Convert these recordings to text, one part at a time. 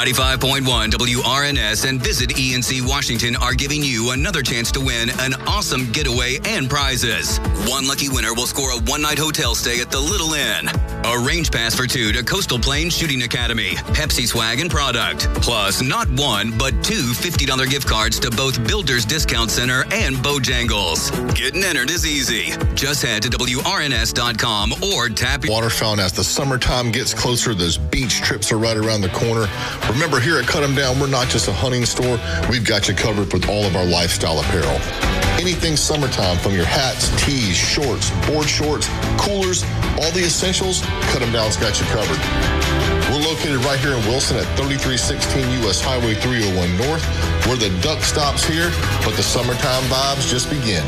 95.1 WRNS and Visit ENC Washington are giving you another chance to win an awesome getaway and prizes. One lucky winner will score a one-night hotel stay at the Little Inn, a range pass for two to Coastal Plains Shooting Academy, Pepsi swag and product, plus not one, but two $50 gift cards to both Builders Discount Center and Bojangles. Getting entered is easy. Just head to WRNS.com or tap your waterfountain. As the summertime gets closer, those beach trips are right around the corner. Remember, here at Cut 'em Down, we're not just a hunting store. We've got you covered with all of our lifestyle apparel. Anything summertime, from your hats, tees, shorts, board shorts, coolers, all the essentials, Cut 'em Down's got you covered. We're located right here in Wilson at 3316 U.S. Highway 301 North. Where the duck stops here, but the summertime vibes just begin.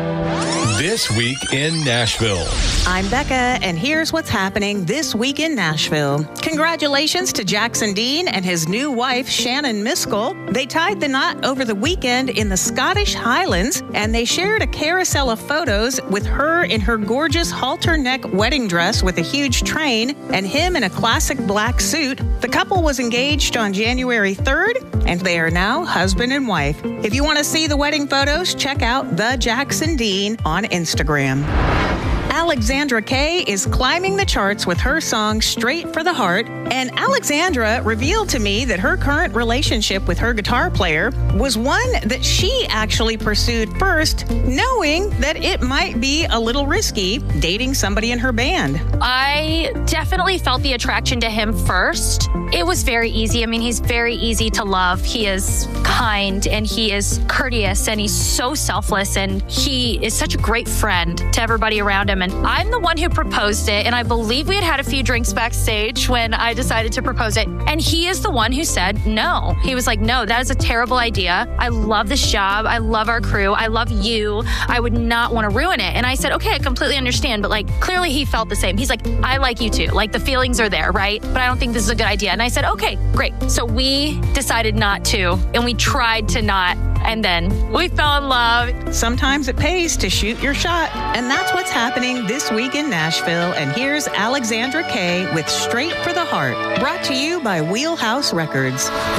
This Week in Nashville. I'm Becca, and here's what's happening this week in Nashville. Congratulations to Jackson Dean and his new wife, Shannon Miskell. They tied the knot over the weekend in the Scottish Highlands, and they shared a carousel of photos with her in her gorgeous halter neck wedding dress with a huge train, and him in a classic black suit. The couple was engaged on January 3rd, and they are now husband and wife. If you want to see the wedding photos, check out The Jackson Dean on Instagram. Alexandra Kay is climbing the charts with her song Straight for the Heart, and Alexandra revealed to me that her current relationship with her guitar player was one that she actually pursued first, knowing that it might be a little risky dating somebody in her band. I definitely felt the attraction to him first. It was very easy. I mean, he's very easy to love. He is kind and he is courteous and he's so selfless and he is such a great friend to everybody around him. And I'm the one who proposed it. And I believe we had a few drinks backstage when I decided to propose it. And he is the one who said no. He was like, no, that is a terrible idea. I love this job. I love our crew. I love you. I would not want to ruin it. And I said, okay, I completely understand. But like, clearly he felt the same. He's like, I like you too. Like the feelings are there, right? But I don't think this is a good idea. And I said, okay, great. So we decided not to, and we tried to not. And then we fell in love. Sometimes it pays to shoot your shot. And that's what's happening this week in Nashville. And here's Alexandra Kay with Straight for the Heart, brought to you by Wheelhouse Records.